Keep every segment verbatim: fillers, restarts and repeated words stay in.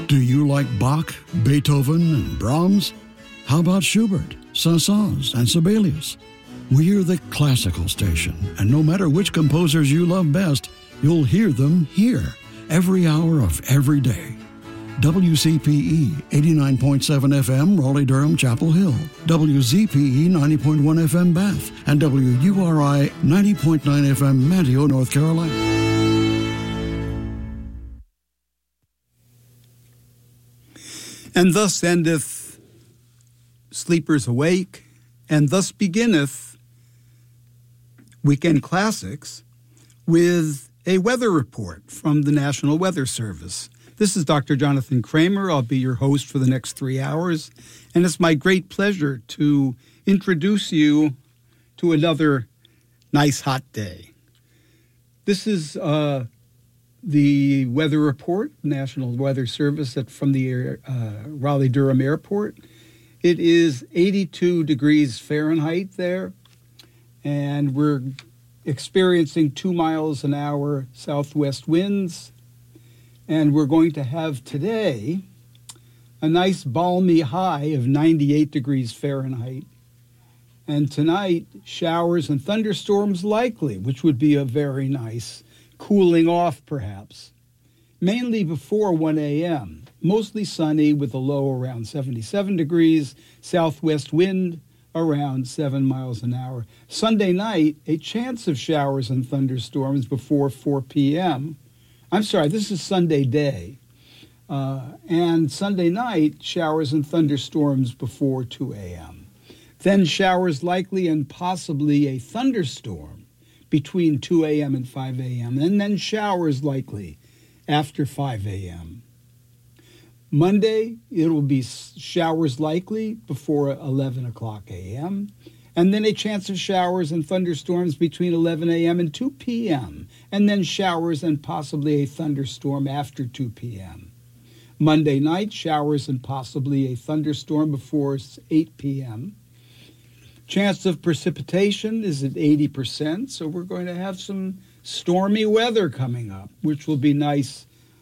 Do you like Bach, Beethoven, and Brahms? How about Schubert, Saint-Saëns, and Sibelius? We're the classical station, and no matter which composers you love best, you'll hear them here, every hour of every day. W C P E eighty-nine point seven F M, Raleigh-Durham, Chapel Hill. W Z P E ninety point one F M, Bath. And W U R I ninety point nine F M, Manteo, North Carolina. And thus endeth Sleepers Awake, and thus beginneth Weekend Classics with a weather report from the National Weather Service. This is Doctor Jonathan Kramer. I'll be your host for the next three hours, and it's my great pleasure to introduce you to another nice hot day. This is uh, the weather report, National Weather Service at, from the uh, Raleigh-Durham Airport. It is eighty-two degrees Fahrenheit there, and we're experiencing two miles an hour southwest winds. And we're going to have today a nice balmy high of ninety-eight degrees Fahrenheit. And tonight, showers and thunderstorms likely, which would be a very nice cooling off perhaps. Mainly before one a.m. Mostly sunny with a low around seventy-seven degrees, southwest wind around seven miles an hour. Sunday night, a chance of showers and thunderstorms before four p.m. I'm sorry, this is Sunday day. Uh, and Sunday night, showers and thunderstorms before two a.m. Then showers likely and possibly a thunderstorm between two a.m. and five a.m. And then showers likely after five a.m. Monday, it will be showers likely before eleven o'clock a.m., and then a chance of showers and thunderstorms between eleven a.m. and two p.m., and then showers and possibly a thunderstorm after two p.m. Monday night, showers and possibly a thunderstorm before eight p.m. Chance of precipitation is at eighty percent, so we're going to have some stormy weather coming up, which will be nice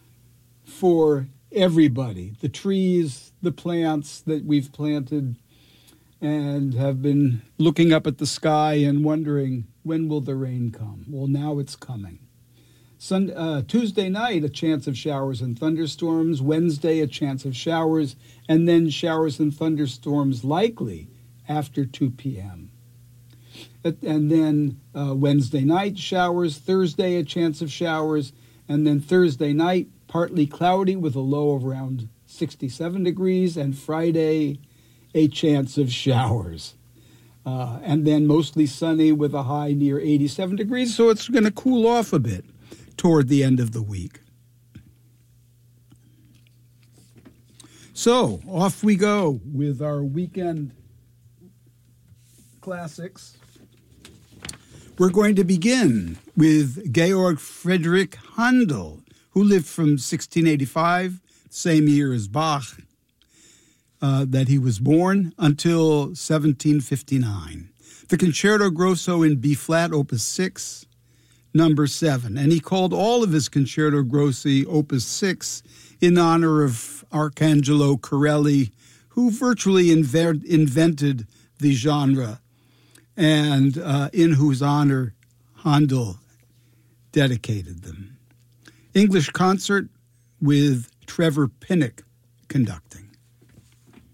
for everybody, the trees, the plants that we've planted, and have been looking up at the sky and wondering, when will the rain come? Well, now it's coming. Sunday, uh, Tuesday night, a chance of showers and thunderstorms. Wednesday, a chance of showers, and then showers and thunderstorms likely after two p.m. And then uh, Wednesday night, showers. Thursday, a chance of showers, and then Thursday night, partly cloudy with a low of around sixty-seven degrees, and Friday, a chance of showers. Uh, and then mostly sunny with a high near eighty-seven degrees, so it's going to cool off a bit toward the end of the week. So, off we go with our weekend classics. We're going to begin with Georg Friedrich Handel, who lived from sixteen eighty-five, same year as Bach, uh, that he was born, until seventeen fifty-nine. The Concerto Grosso in B-flat, Opus six, number seven. And he called all of his Concerto Grossi Opus six in honor of Arcangelo Corelli, who virtually inver- invented the genre, and uh, in whose honor Handel dedicated them. English concert with Trevor Pinnock conducting.